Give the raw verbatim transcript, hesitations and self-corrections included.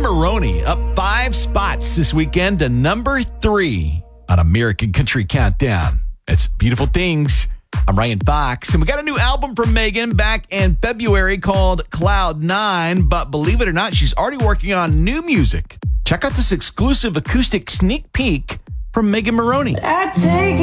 Moroney up five spots this weekend to number three on American Country Countdown. It's Beautiful Things. I'm Ryan Fox, and we got a new album from Megan back in February called Cloud Nine, but believe it or not, she's already working on new music. Check out this exclusive acoustic sneak peek from Megan Moroney. I take